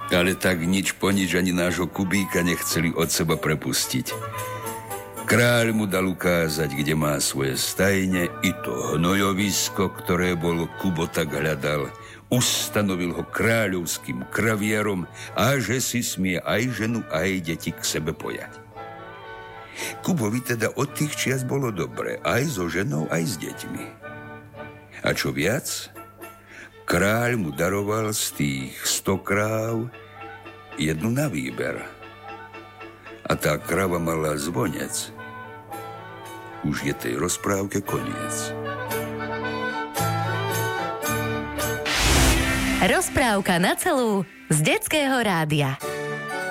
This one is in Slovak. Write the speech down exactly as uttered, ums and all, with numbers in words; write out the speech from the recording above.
Ale tak nič po nič ani nášho Kubíka nechceli od seba prepustiť. Kráľ mu dal ukázať, kde má svoje stajne, i to hnojovisko, ktoré bol Kubo tak hľadal. Ustanovil ho kráľovským kraviarom a že si smie aj ženu, aj deti k sebe pojať. Kubovi teda od tých čias bolo dobre, aj so ženou, aj s deťmi. A čo viac, kráľ mu daroval z tých sto kráv jednu na výber. A tá krava mala zvonec. Už je tej rozprávke koniec. Rozprávka na celú z Detského rádia.